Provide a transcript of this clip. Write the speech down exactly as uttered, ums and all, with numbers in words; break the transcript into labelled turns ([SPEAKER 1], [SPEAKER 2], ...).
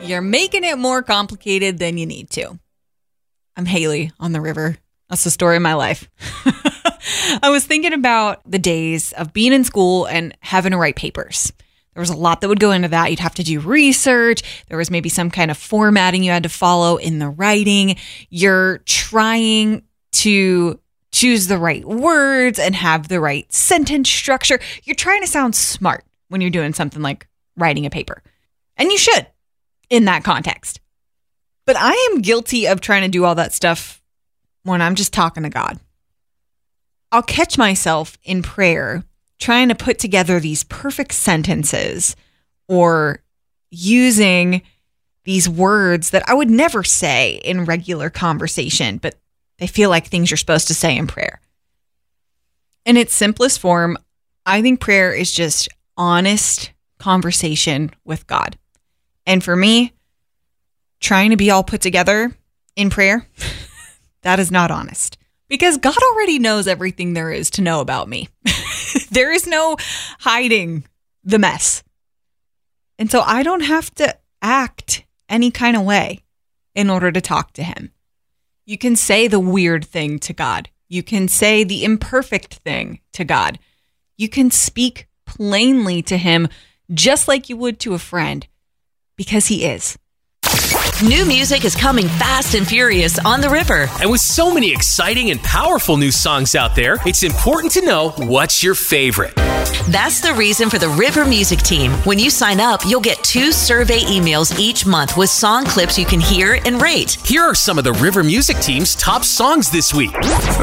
[SPEAKER 1] You're making it more complicated than you need to. I'm Haley on the river. That's the story of my life. I was thinking about the days of being in school and having to write papers. There was a lot that would go into that. You'd have to do research. There was maybe some kind of formatting you had to follow in the writing. You're trying to choose the right words and have the right sentence structure. You're trying to sound smart when you're doing something like writing a paper. And you should in that context. But I am guilty of trying to do all that stuff when I'm just talking to God. I'll catch myself in prayer trying to put together these perfect sentences or using these words that I would never say in regular conversation, but they feel like things you're supposed to say in prayer. In its simplest form, I think prayer is just honest conversation with God. And for me, trying to be all put together in prayer, that is not honest. Because God already knows everything there is to know about me. There is no hiding the mess. And so I don't have to act any kind of way in order to talk to him. You can say the weird thing to God. You can say the imperfect thing to God. You can speak plainly to him just like you would to a friend because he is.
[SPEAKER 2] New music is coming fast and furious on the river.
[SPEAKER 3] And with so many exciting and powerful new songs out there, it's important to know what's your favorite.
[SPEAKER 2] That's the reason for the River Music Team. When you sign up, you'll get two survey emails each month with song clips you can hear and rate.
[SPEAKER 3] Here are some of the River Music Team's top songs this week.